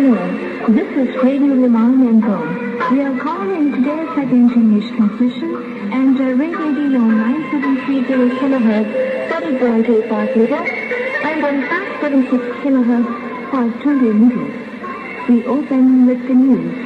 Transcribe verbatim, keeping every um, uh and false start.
Hello, this is Radio Le Mans Yangon. We are calling today's second English transmission and uh, radio deal on nine seven three zero kilohertz, thirty point eight five meters, and on five seven six kilohertz, five twenty meters. We open with the news.